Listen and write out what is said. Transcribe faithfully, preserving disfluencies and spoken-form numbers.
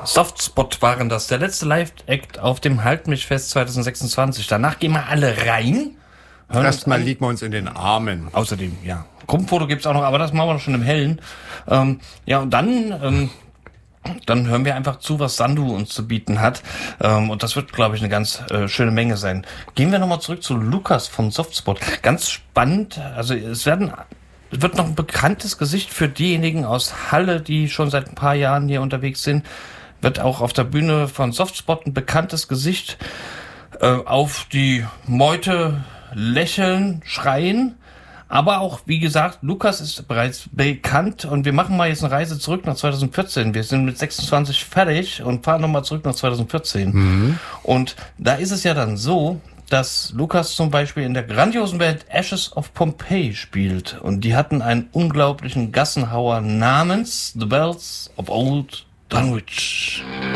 Softspot waren das, der letzte Live-Act auf dem Halt mich fest zwanzig sechsundzwanzig. Danach gehen wir alle rein. Erstmal liegen wir uns in den Armen. Außerdem, ja. Gruppenfoto gibt's auch noch, aber das machen wir noch schon im Hellen. Ähm, ja, und dann, ähm, dann hören wir einfach zu, was Sandu uns zu bieten hat. Ähm, und das wird, glaube ich, eine ganz äh, schöne Menge sein. Gehen wir nochmal zurück zu Lukas von Softspot. Ganz spannend. Also es werden, es wird noch ein bekanntes Gesicht für diejenigen aus Halle, die schon seit ein paar Jahren hier unterwegs sind. Wird auch auf der Bühne von Softspot ein bekanntes Gesicht äh, auf die Meute lächeln, schreien. Aber auch, wie gesagt, Lukas ist bereits bekannt und wir machen mal jetzt eine Reise zurück nach zwanzig vierzehn. Wir sind mit sechsundzwanzig fertig und fahren nochmal zurück nach zwanzig vierzehn. Mhm. Und da ist es ja dann so, dass Lukas zum Beispiel in der grandiosen Band Ashes of Pompeii spielt. Und die hatten einen unglaublichen Gassenhauer namens The Bells of Old Dunwich.